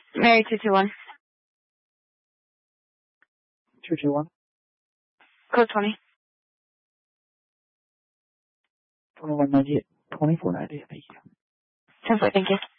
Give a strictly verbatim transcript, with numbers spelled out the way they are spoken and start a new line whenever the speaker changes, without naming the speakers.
Mary two two one.
two two one.
Code twenty.
twenty-one ninety-eight. twenty-four ninety-eight. Thank you.
ten four, thank you.